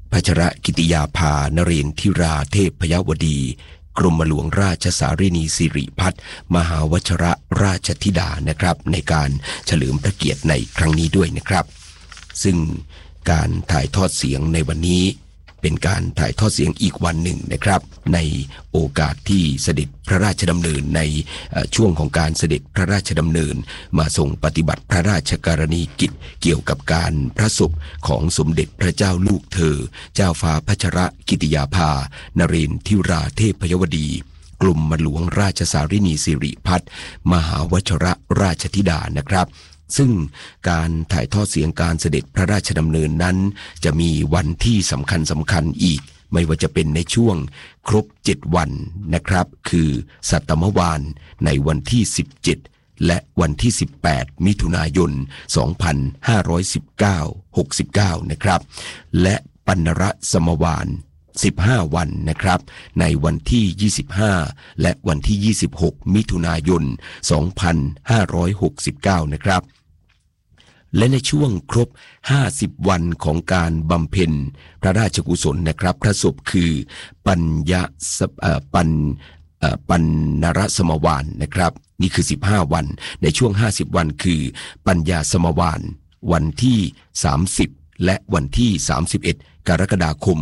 พัชรกิติยาภานเรนทิราเทพพยวดีกรมหลวงราชสารินีสิริพัฒน์มหาวชรราชธิดานะครับในการเฉลิมพระเกียรติในครั้งนี้ด้วยนะครับซึ่งการถ่ายทอดเสียงในวันนี้เป็นการถ่ายทอดเสียงอีกวันหนึ่งนะครับในโอกาสที่เสด็จพระราชดำเนินในช่วงของการเสด็จพระราชดำเนินมาทรงปฏิบัติพระราชกรณีกิจเกี่ยวกับการพระศพของสมเด็จพระเจ้าลูกเธอเจ้าฟ้าพัชรกิติยาภานเรนทิราเทพพยวดีกรมหลวงราชสารินีสิริพัฒน์มหาวชรราชธิดานะครับซึ่งการถ่ายทอดเสียงการเสด็จพระราชดำเนินนั้นจะมีวันที่สำคัญอีกไม่ว่าจะเป็นในช่วงครบ7วันนะครับคือสัตตมวาลในวันที่17และวันที่18มิถุนายน2519-69นะครับและปัณรสมวาล15วันนะครับในวันที่25และวันที่26มิถุนายน2569นะครับและในช่วงครบ50วันของการบำเพ็ญพระราชกุศลนะครับพระศพคือปัณรสมวาลนะครับนี่คือ15วันในช่วง50วันคือปัญญาสมวาลวันที่30และวันที่31กรกฎาคม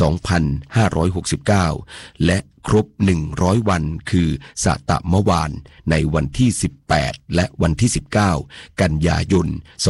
2569และครบ100วันคือสัตตมวาลในวันที่18และวันที่19กันยายน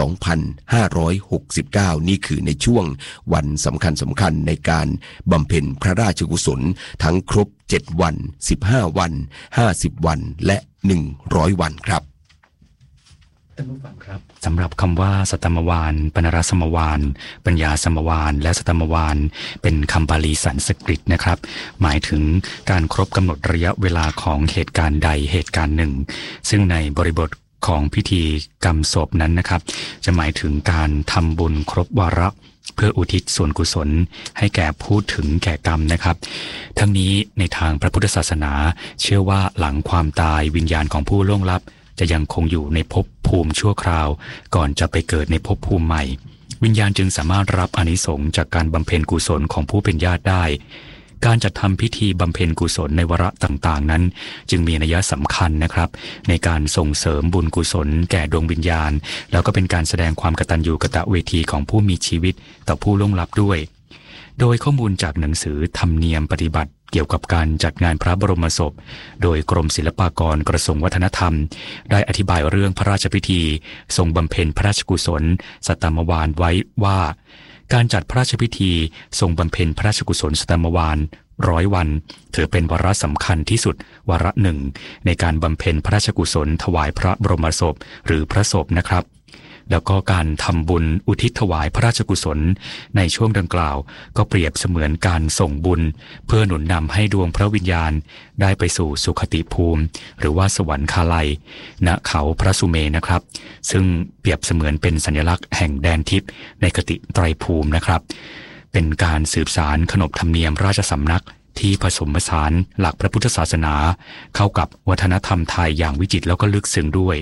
2569นี่คือในช่วงวันสำคัญในการบำเพ็ญพระราชกุศลทั้งครบ7วัน15วัน50วันและ100วันครับท่านผู้ฟังครับสำหรับคำว่าสัตตมวาลปัณรสมวาลปัญญาสมวาลและสัตตมวาลเป็นคำบาลีสันสกฤตนะครับหมายถึงการครบกำหนดระยะเวลาของเหตุการณ์ใดเหตุการณ์หนึ่งซึ่งในบริบทของพิธีกรรมศพนั้นนะครับจะหมายถึงการทำบุญครบวาระเพื่ออุทิศส่วนกุศลให้แก่ผู้ถึงแก่กรรมนะครับทั้งนี้ในทางพระพุทธศาสนาเชื่อว่าหลังความตายวิญญาณของผู้ล่วงลับจะยังคงอยู่ในภพภูมิชั่วคราวก่อนจะไปเกิดในภพภูมิใหม่วิญญาณจึงสามารถรับอานิสงส์จากการบำเพ็ญกุศลของผู้เป็นญาติได้การจัดทำพิธีบำเพ็ญกุศลในวาระต่างๆนั้นจึงมีนัยสำคัญนะครับในการส่งเสริมบุญกุศลแก่ดวงวิญญาณแล้วก็เป็นการแสดงความกตัญญูกตเวทีของผู้มีชีวิตต่อผู้ล่วงลับด้วยโดยข้อมูลจากหนังสือธรรมเนียมปฏิบัติเกี่ยวกับการจัดงานพระบรมศพโดยกรมศิลปากรกระทรวงวัฒนธรรมได้อธิบายเรื่องพระราชพิธีทรงบำเพ็ญพระราชกุศลสัตตมวาลไว้ว่าการจัดพระราชพิธีทรงบำเพ็ญพระราชกุศลสัตตมวาล100 วันถือเป็นวาระสำคัญที่สุดวาระหนึ่งในการบำเพ็ญพระราชกุศลถวายพระบรมศพหรือพระศพนะครับแล้วก็การทำบุญอุทิศถวายพระราชกุศลในช่วงดังกล่าวก็เปรียบเสมือนการส่งบุญเพื่อหนุนนำให้ดวงพระวิญญาณได้ไปสู่สุคติภูมิหรือว่าสวรรคาลัยณเขาพระสุเมรุนะครับซึ่งเปรียบเสมือนเป็นสัญลักษณ์แห่งแดนทิพย์ในคติไตรภูมินะครับเป็นการสืบสานขนบธรรมเนียมราชสำนักที่ผสมผสานหลักพระพุทธศาสนาเข้ากับวัฒนธรรมไทยอย่างวิจิตรแล้วก็ลึกซึ้งด้วย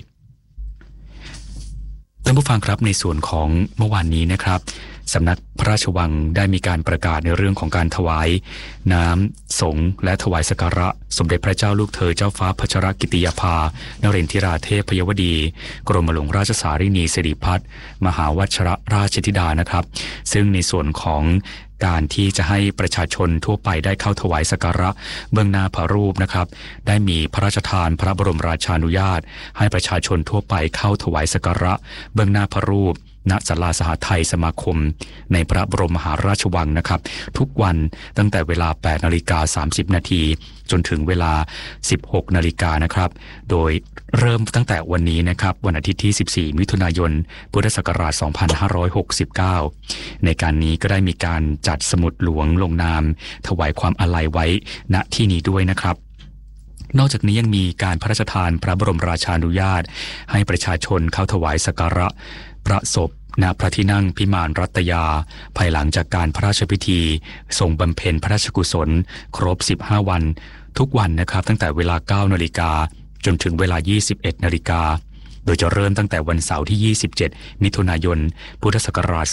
ท่านผู้ฟังครับในส่วนของเมื่อวานนี้นะครับสำนักพระราชวังได้มีการประกาศในเรื่องของการถวายน้ำสงฆ์และถวายสักการะสมเด็จพระเจ้าลูกเธอเจ้าฟ้าพัชรกิติยาภานเรนทิราเทพพยวดีกรมหลวงราชสารินีสิริพัฒน์มหาวชรราชธิดานะครับซึ่งในส่วนของการที่จะให้ประชาชนทั่วไปได้เข้าถวายสักการะเบื้องหน้าพระรูปนะครับได้มีพระราชทานพระบรมราชานุญาตให้ประชาชนทั่วไปเข้าถวายสักการะเบื้องหน้าพระรูปณศาลาสหทัยสมาคมในพระบรมมหาราชวังนะครับทุกวันตั้งแต่เวลา 8:30 น.จนถึงเวลา 16 นาฬิกานะครับโดยเริ่มตั้งแต่วันนี้นะครับวันอาทิตย์ที่ 14 มิถุนายน พุทธศักราช 2569 ในการนี้ก็ได้มีการจัดสมุดหลวงลงนามถวายความอาลัยไว้ณที่นี้ด้วยนะครับนอกจากนี้ยังมีการพระราชทานพระบรมราชานุญาตให้ประชาชนเข้าถวายสักการะพระศพณพระที่นั่งพิมานรัตยาภายหลังจากการพระราชพิธีทรงบำเพ็ญพระราชกุศลครบ15วันทุกวันนะครับตั้งแต่เวลา 9 นาฬิกาจนถึงเวลา 21 นาฬิกาโดยจะเริ่มตั้งแต่วันเสาร์ที่ 27 มิถุนายน พุทธศักราช